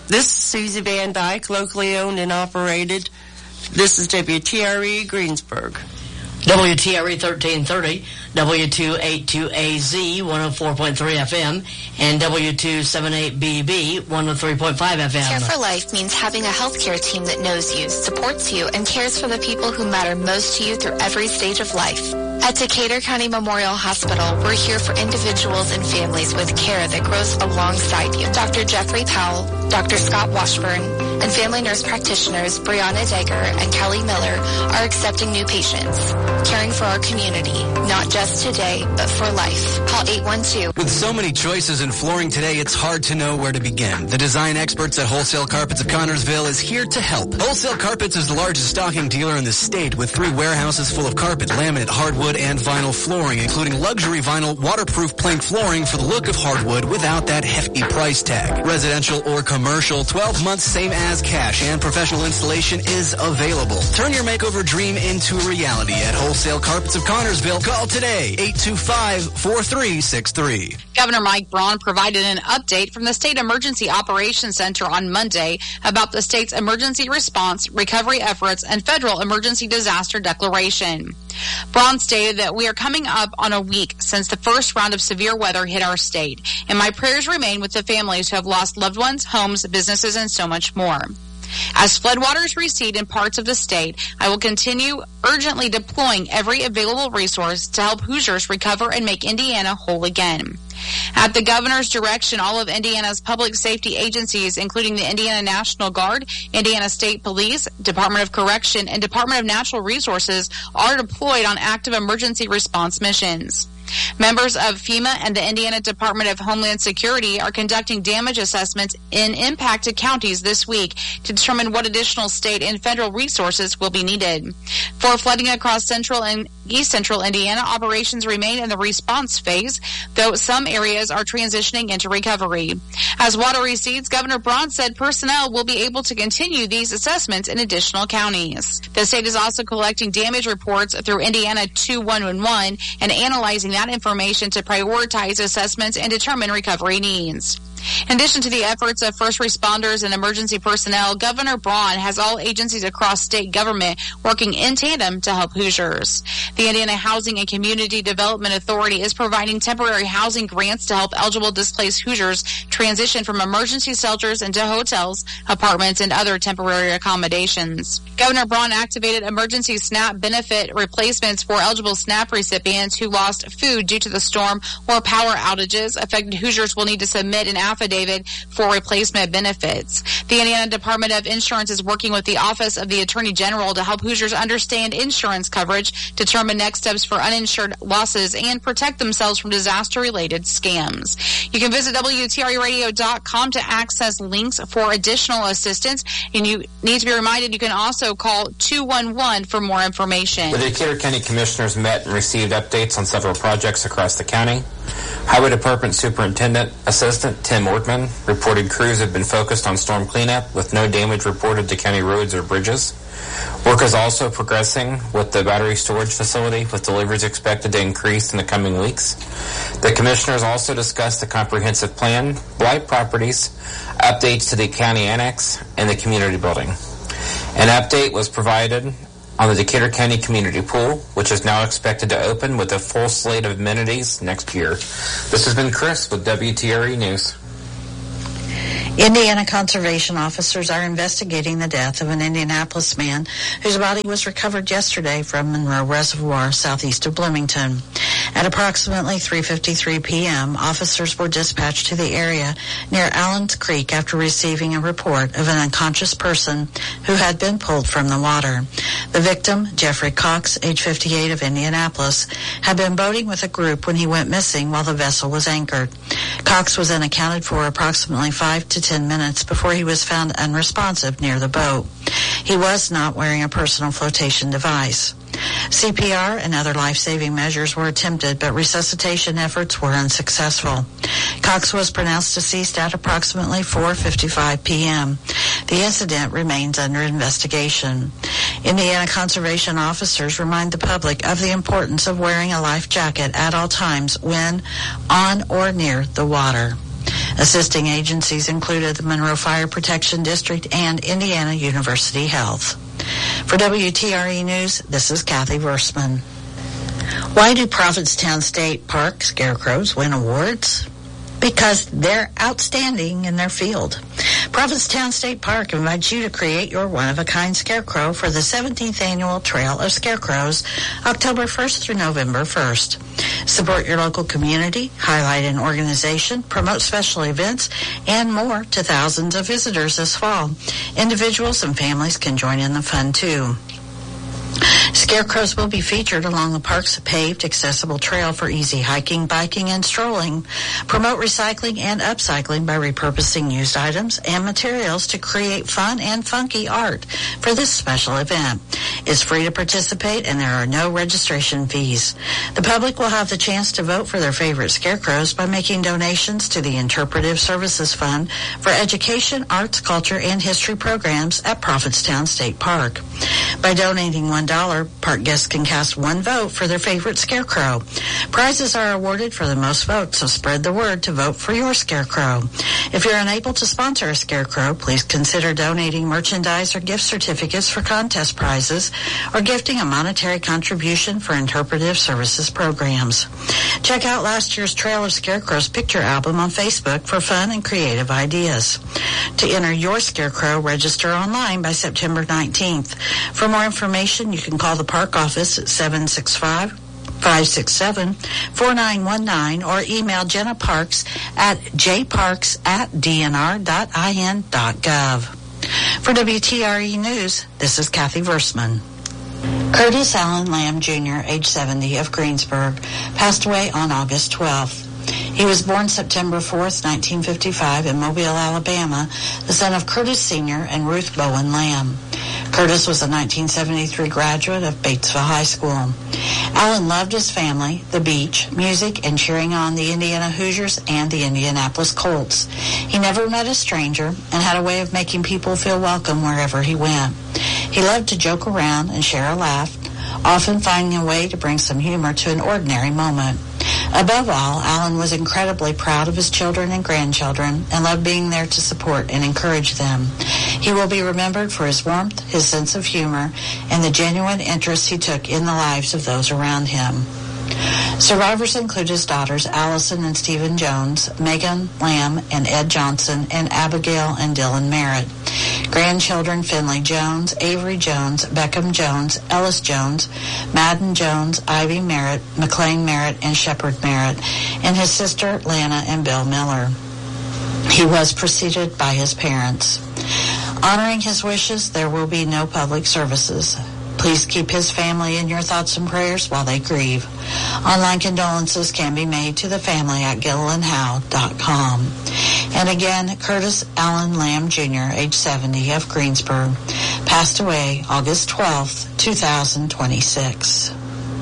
This is Susie Van Dyke, locally owned and operated. This is WTRE Greensburg. WTRE 1330, W282AZ 104.3 FM, and W278BB 103.5 FM. Care for Life means having a healthcare team that knows you, supports you, and cares for the people who matter most to you through every stage of life. At Decatur County Memorial Hospital, we're here for individuals and families with care that grows alongside you. Dr. Jeffrey Powell, Dr. Scott Washburn, and family nurse practitioners Brianna Degger and Kelly Miller are accepting new patients, caring for our community, not just today, but for life. Call 812. With so many choices in flooring today, it's hard to know where to begin. The design experts at Wholesale Carpets of Connersville is here to help. Wholesale Carpets is the largest stocking dealer in the state with 3 warehouses full of carpet, laminate, hardwood, and vinyl flooring, including luxury vinyl, waterproof plank flooring for the look of hardwood without that hefty price tag. Residential or commercial, 12 months same as cash, and professional installation is available. Turn your makeover dream into a reality at Wholesale Carpets of Connersville. Call today, 825-4363. Governor Mike Braun provided an update from the State Emergency Operations Center on Monday about the state's emergency response, recovery efforts, and federal emergency disaster declaration. Braun stated that we are coming up on a week since the first round of severe weather hit our state, and my prayers remain with the families who have lost loved ones, homes, businesses, and so much more. As floodwaters recede in parts of the state, I will continue urgently deploying every available resource to help Hoosiers recover and make Indiana whole again. At the governor's direction, all of Indiana's public safety agencies, including the Indiana National Guard, Indiana State Police, Department of Correction, and Department of Natural Resources, are deployed on active emergency response missions. Members of FEMA and the Indiana Department of Homeland Security are conducting damage assessments in impacted counties this week to determine what additional state and federal resources will be needed. For flooding across central and east central Indiana, operations remain in the response phase, though some areas are transitioning into recovery. As water recedes, Governor Braun said personnel will be able to continue these assessments in additional counties. The state is also collecting damage reports through Indiana 2111 and analyzing that information to prioritize assessments and determine recovery needs. In addition to the efforts of first responders and emergency personnel, Governor Braun has all agencies across state government working in tandem to help Hoosiers. The Indiana Housing and Community Development Authority is providing temporary housing grants to help eligible displaced Hoosiers transition from emergency shelters into hotels, apartments, and other temporary accommodations. Governor Braun activated emergency SNAP benefit replacements for eligible SNAP recipients who lost food due to the storm or power outages. Affected Hoosiers will need to submit an affidavit for replacement benefits. The Indiana Department of Insurance is working with the Office of the Attorney General to help Hoosiers understand insurance coverage, determine next steps for uninsured losses, and protect themselves from disaster-related scams. You can visit WTREradio.com to access links for additional assistance, and you need to be reminded you can also call 211 for more information. The Decatur County Commissioners met and received updates on several projects across the county. Highway Department Superintendent Assistant Tim Ortman reported crews have been focused on storm cleanup with no damage reported to county roads or bridges. Work is also progressing with the battery storage facility, with deliveries expected to increase in the coming weeks. The commissioners also discussed the comprehensive plan, blight properties, updates to the county annex, and the community building. An update was provided on the Decatur County Community Pool, which is now expected to open with a full slate of amenities next year. This has been Chris with WTRE News. Indiana conservation officers are investigating the death of an Indianapolis man whose body was recovered yesterday from Monroe Reservoir, southeast of Bloomington. At approximately 3:53 p.m., officers were dispatched to the area near Allen's Creek after receiving a report of an unconscious person who had been pulled from the water. The victim, Jeffrey Cox, age 58, of Indianapolis, had been boating with a group when he went missing while the vessel was anchored. Cox was then accounted for approximately 5 to 10 minutes before he was found unresponsive near the boat. He was not wearing a personal flotation device. CPR and other life-saving measures were attempted, but resuscitation efforts were unsuccessful. Cox was pronounced deceased at approximately 4:55 p.m. The incident remains under investigation. Indiana conservation officers remind the public of the importance of wearing a life jacket at all times when on or near the water. Assisting agencies included the Monroe Fire Protection District and Indiana University Health. For WTRE News, this is Kathy Versman. Why do Prophetstown State Park scarecrows win awards? Because they're outstanding in their field. Prophetstown State Park invites you to create your one-of-a-kind scarecrow for the 17th Annual Trail of Scarecrows, October 1st through November 1st. Support your local community, highlight an organization, promote special events, and more to thousands of visitors this fall. Individuals and families can join in the fun, too. Scarecrows will be featured along the park's paved, accessible trail for easy hiking, biking, and strolling. Promote recycling and upcycling by repurposing used items and materials to create fun and funky art for this special event. It's free to participate, and there are no registration fees. The public will have the chance to vote for their favorite scarecrows by making donations to the Interpretive Services Fund for education, arts, culture, and history programs at Prophetstown State Park. By donating $1, park guests can cast one vote for their favorite scarecrow. Prizes are awarded for the most votes, so spread the word to vote for your scarecrow. If you're unable to sponsor a scarecrow, please consider donating merchandise or gift certificates for contest prizes or gifting a monetary contribution for interpretive services programs. Check out last year's Trail of Scarecrows picture album on Facebook for fun and creative ideas. To enter your scarecrow, register online by September 19th. For more information, you can call the park office at 765-567-4919 or email Jenna Parks at jparks@dnr.in.gov. For WTRE News, this is Kathy Versman. Curtis Allen Lamb Jr., age 70, of Greensburg, passed away on August 12th. He was born September 4th, 1955 in Mobile, Alabama, the son of Curtis Sr. and Ruth Bowen Lamb. Curtis was a 1973 graduate of Batesville High School. Allen loved his family, the beach, music, and cheering on the Indiana Hoosiers and the Indianapolis Colts. He never met a stranger and had a way of making people feel welcome wherever he went. He loved to joke around and share a laugh, often finding a way to bring some humor to an ordinary moment. Above all, Allen was incredibly proud of his children and grandchildren and loved being there to support and encourage them. He will be remembered for his warmth, his sense of humor, and the genuine interest he took in the lives of those around him. Survivors include his daughters Allison and Stephen Jones, Megan Lamb and Ed Johnson, and Abigail and Dylan Merritt. Grandchildren Finley Jones, Avery Jones, Beckham Jones, Ellis Jones, Madden Jones, Ivy Merritt, McLean Merritt, and Shepard Merritt, and his sister Lana and Bill Miller. He was preceded by his parents. Honoring his wishes, there will be no public services. Please keep his family in your thoughts and prayers while they grieve. Online condolences can be made to the family at gillilandhowe.com. And again, Curtis Allen Lamb Jr., age 70, of Greensburg, passed away August 12th, 2026.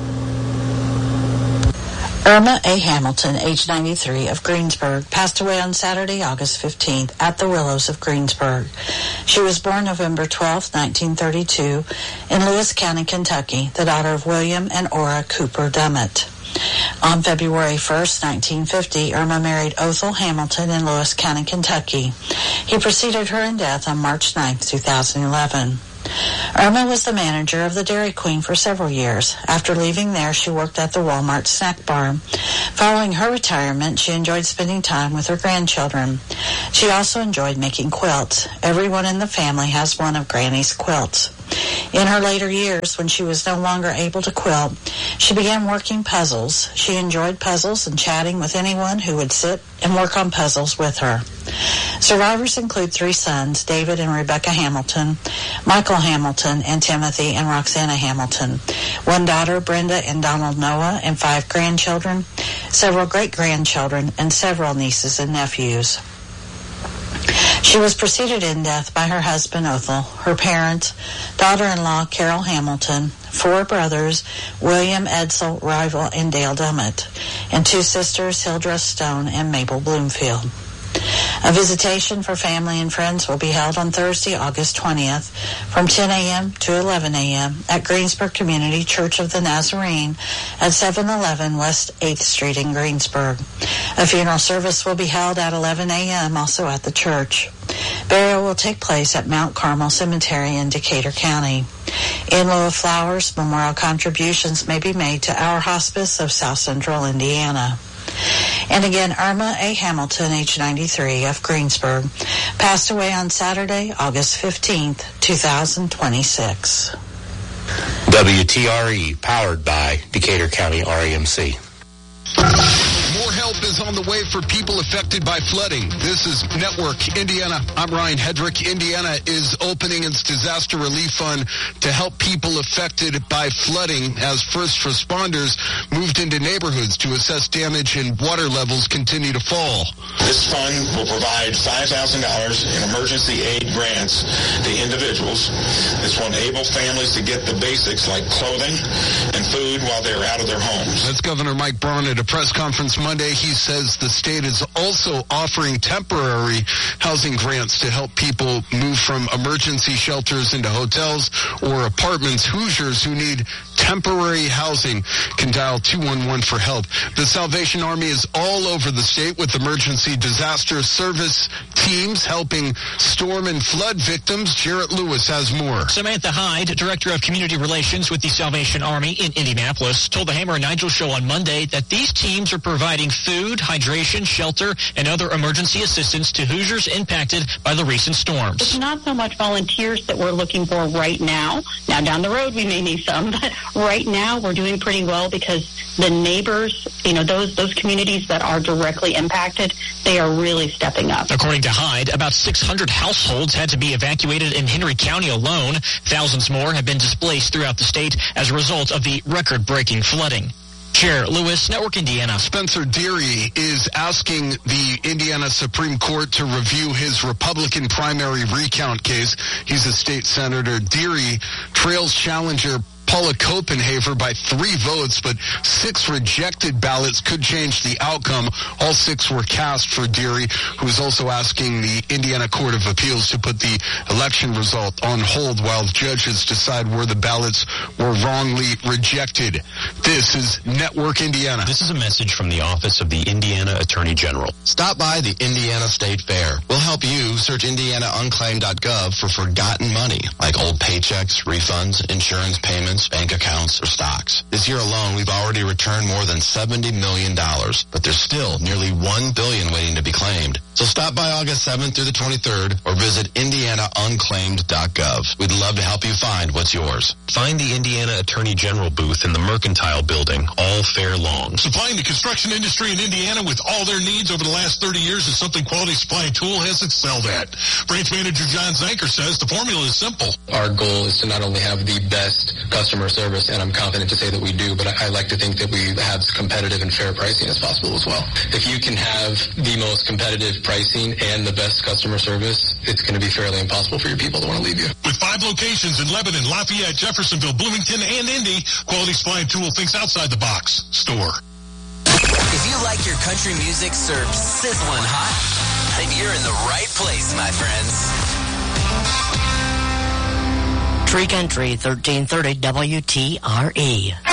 Irma A. Hamilton, age 93, of Greensburg, passed away on Saturday, August 15th, at the Willows of Greensburg. She was born November 12, 1932, in Lewis County, Kentucky, the daughter of William and Ora Cooper Dummett. On February 1st, 1950, Irma married Othel Hamilton in Lewis County, Kentucky. He preceded her in death on March 9th, 2011. Irma was the manager of the Dairy Queen for several years. After leaving there, she worked at the Walmart snack bar. Following her retirement, she enjoyed spending time with her grandchildren. She also enjoyed making quilts. Everyone in the family has one of Granny's quilts. In her later years, when she was no longer able to quilt, she began working puzzles. She enjoyed puzzles and chatting with anyone who would sit and work on puzzles with her. Survivors include 3 sons, David and Rebecca Hamilton, Michael Hamilton, and Timothy and Roxana Hamilton, 1 daughter, Brenda and Donald Noah, and 5 grandchildren, several great-grandchildren, and several nieces and nephews. She was preceded in death by her husband, Othel, her parents, daughter-in-law, Carol Hamilton, 4 brothers, William Edsel, Rival, and Dale Dummett, and 2 sisters, Hildreth Stone and Mabel Bloomfield. A visitation for family and friends will be held on Thursday, August 20th from 10 a.m. to 11 a.m. at Greensburg Community Church of the Nazarene at 711 West 8th Street in Greensburg. A funeral service will be held at 11 a.m. also at the church. Burial will take place at Mount Carmel Cemetery in Decatur County. In lieu of flowers, memorial contributions may be made to Our Hospice of South Central Indiana. And again, Irma A. Hamilton, age 93, of Greensburg, passed away on Saturday, August 15th, 2026. WTRE, powered by Decatur County REMC. More help is on the way for people affected by flooding. This is Network Indiana. I'm Ryan Hedrick. Indiana is opening its disaster relief fund to help people affected by flooding as first responders moved into neighborhoods to assess damage and water levels continue to fall. This fund will provide $5,000 in emergency aid grants to individuals. This will enable families to get the basics like clothing and food while they're out of their homes. That's Governor Mike Braun at a press conference Monday. He says the state is also offering temporary housing grants to help people move from emergency shelters into hotels or apartments. Hoosiers who need temporary housing can dial 211 for help. The Salvation Army is all over the state with emergency disaster service teams helping storm and flood victims. Jarrett Lewis has more. Samantha Hyde, Director of Community Relations with the Salvation Army in Indianapolis, told the Hammer and Nigel Show on Monday that these teams are providing food, hydration, shelter, and other emergency assistance to Hoosiers impacted by the recent storms. It's not so much volunteers that we're looking for right now. Now, down the road, we may need some, but right now we're doing pretty well because the neighbors, those communities that are directly impacted, they are really stepping up. According to Hyde, about 600 households had to be evacuated in Henry County alone. Thousands more have been displaced throughout the state as a result of the record-breaking flooding. Chair Lewis, Network Indiana. Spencer Deary is asking the Indiana Supreme Court to review his Republican primary recount case. He's a state senator. Deary trails challenger Paula Copenhaver by 3 votes, but 6 rejected ballots could change the outcome. All 6 were cast for Deary, who is also asking the Indiana Court of Appeals to put the election result on hold while judges decide where the ballots were wrongly rejected. This is Network Indiana. This is a message from the Office of the Indiana Attorney General. Stop by the Indiana State Fair. We'll help you search indianaunclaimed.gov for forgotten money, like old paychecks, refunds, insurance payments, bank accounts, or stocks. This year alone, we've already returned more than $70 million, but there's still nearly $1 billion waiting to be claimed. So stop by August 7th through the 23rd or visit indianaunclaimed.gov. We'd love to help you find what's yours. Find the Indiana Attorney General booth in the Mercantile Building all fair long. Supplying the construction industry in Indiana with all their needs over the last 30 years is something Quality Supply and Tool has excelled at. Branch Manager John Zanker says the formula is simple. Our goal is to not only have the best customer service, and I'm confident to say that we do, but I like to think that we have as competitive and fair pricing as possible as well. If you can have the most competitive pricing and the best customer service, it's going to be fairly impossible for your people to want to leave you. With 5 locations in Lebanon, Lafayette, Jeffersonville, Bloomington, and Indy, Quality Supply and Tool thinks outside the box. Store. If you like your country music served sizzling hot, then you're in the right place, my friends. Tree Country, 1330 WTRE.